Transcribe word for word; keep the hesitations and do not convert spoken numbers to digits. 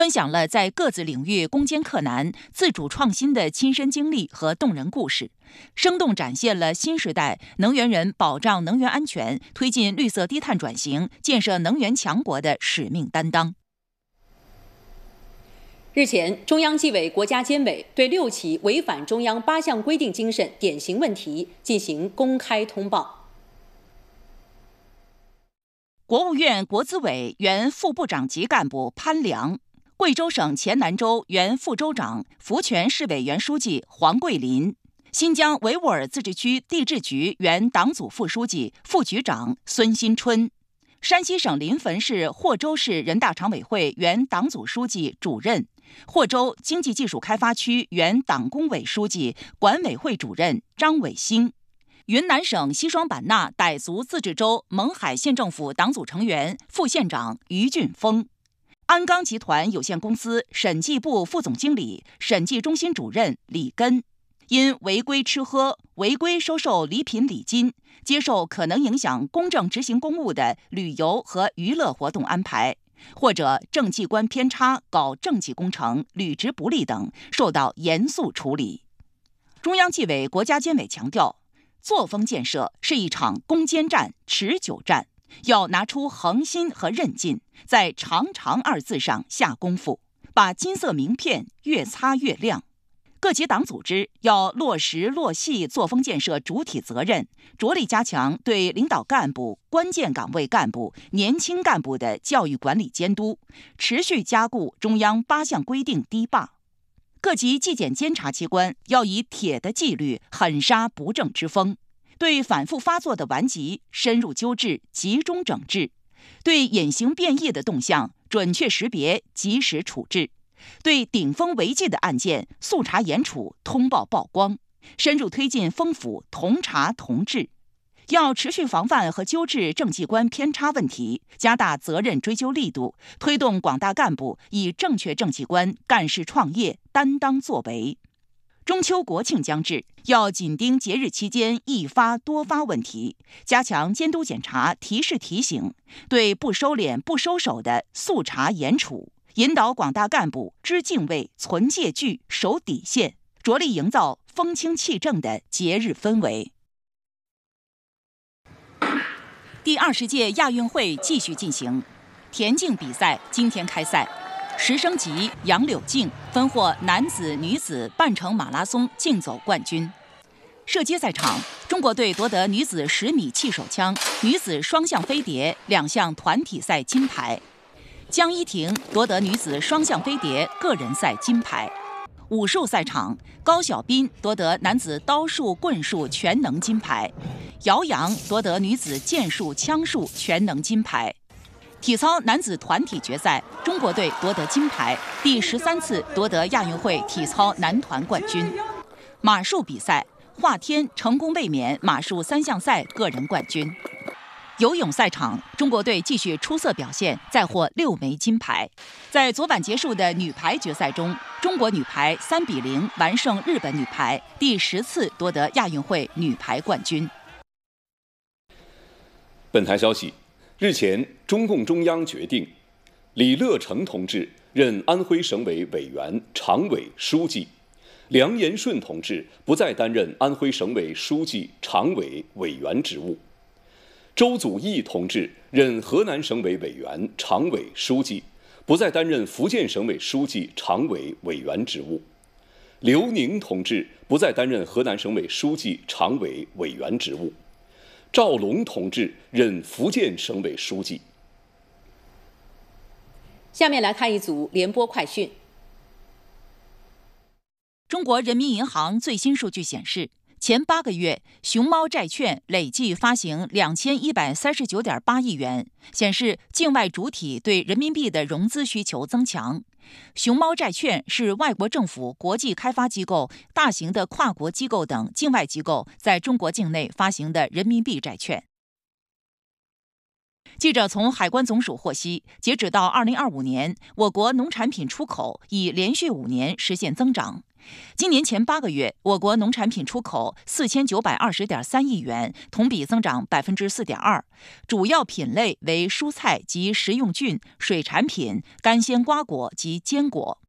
分享了在各自领域攻坚克难、自主创新的亲身经历和动人故事，生动展现了新时代能源人保障能源安全、推进绿色低碳转型、建设能源强国的使命担当。 日前，中央纪委国家监委对六起违反中央八项规定精神典型问题进行公开通报。 国务院国资委原副部长级干部潘良，贵州省黔南州原副州长、福泉市委原书记黄桂林，新疆维吾尔自治区地质局原党组副书记、副局长孙新春，山西省临汾市霍州市人大常委会原党组书记、主任，霍州经济技术开发区原党工委书记、管委会主任张伟兴，云南省西双版纳傣族自治州勐海县政府党组成员、副县长于俊峰，鞍钢集团有限公司审计部副总经理、审计中心主任李根，因违规吃喝、违规收受礼品礼金、接受可能影响公正执行公务的旅游和娱乐活动安排，或者政绩观偏差搞政绩工程、履职不力等，受到严肃处理。中央纪委国家监委强调，作风建设是一场攻坚战、持久战，要拿出恒心和韧劲，在长长二字上下功夫，把金色名片越擦越亮。各级党组织要落实落细作风建设主体责任，着力加强对领导干部、关键岗位干部、年轻干部的教育管理监督，持续加固中央八项规定堤坝。各级纪检监察机关要以铁的纪律狠杀不正之风，对反复发作的顽疾深入纠治、集中整治，对隐形变异的动向准确识别、及时处置，对顶风违纪的案件速查严处、通报曝光，深入推进风府同查同治。要持续防范和纠治政绩观偏差问题，加大责任追究力度，推动广大干部以正确政绩观干事创业、担当作为。中秋国庆将至，要紧盯节日期间易发多发问题，加强监督检查、提示提醒，对不收敛、不收手的速查严处，引导广大干部知敬畏、存戒惧、守底线，着力营造风清气正的节日氛围。第二十届亚运会继续进行，田径比赛今天开赛，十升级杨柳静分获男子、女子半程马拉松竞走冠军。射击赛场，中国队夺得女子十米气手枪、女子双项飞碟两项团体赛金牌。江一婷夺得女子双项飞碟个人赛金牌。武术赛场，高晓斌夺得男子刀术、棍术全能金牌，姚洋夺得女子剑术、枪术全能金牌。体操男子团体决赛，中国队夺得金牌，第十三次夺得亚运会体操男团冠军。马术比赛，华天成功卫冕马术三项赛个人冠军。游泳赛场，中国队继续出色表现，再获六枚金牌。在昨晚结束的女排决赛中，中国女排三比零完胜日本女排，第十次夺得亚运会女排冠军。 本台消息，日前，中共中央决定，李乐成同志任安徽省委委员、常委、书记，梁延顺同志不再担任安徽省委书记、常委、委员职务。周祖义同志任河南省委委员、常委、书记，不再担任福建省委书记、常委、委员职务。刘宁同志不再担任河南省委书记、常委、委员职务。赵龙同志任福建省委书记。 下面来看一组联播快讯。 中国人民银行最新数据显示，前八个月，熊猫债券累计发行两千一百三十九点八亿元，显示境外主体对人民币的融资需求增强。熊猫债券是外国政府、国际开发机构、大型的跨国机构等境外机构在中国境内发行的人民币债券。记者从海关总署获悉，截止到二零二五年，我国农产品出口已连续五年实现增长。 今年前八个月，我国农产品出口四千九百二十点三亿元，同比增长百分之四点二，主要品类为蔬菜及食用菌、水产品、干鲜瓜果及坚果。